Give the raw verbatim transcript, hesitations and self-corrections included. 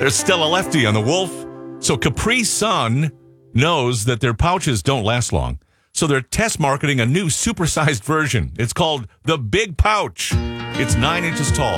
There's still a lefty on the Wolf. So Capri Sun knows that their pouches don't last long. So they're test marketing a new supersized version. It's called the Big Pouch. It's nine inches tall.